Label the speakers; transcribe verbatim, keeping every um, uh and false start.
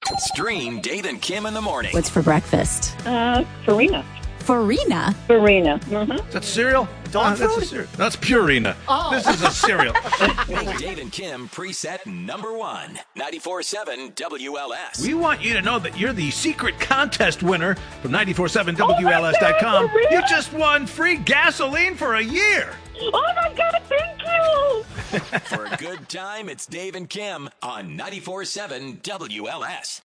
Speaker 1: Stream Dave and Kim in the morning.
Speaker 2: What's for breakfast?
Speaker 3: Uh, Farina.
Speaker 2: Farina?
Speaker 3: Farina. Mm-hmm.
Speaker 4: That's cereal?
Speaker 5: Dog
Speaker 4: Uh, that's
Speaker 5: food?
Speaker 4: a cereal. That's Purina.
Speaker 2: Oh.
Speaker 4: This is a cereal.
Speaker 1: Make Dave and Kim preset number one. ninety-four point seven W L S.
Speaker 4: We want you to know that you're the secret contest winner from nine four seven W L S dot com.
Speaker 3: Oh my God,
Speaker 4: You just won free gasoline for a year.
Speaker 3: Oh, my God, thank you.
Speaker 1: For a good time, it's Dave and Kim on ninety-four point seven W L S.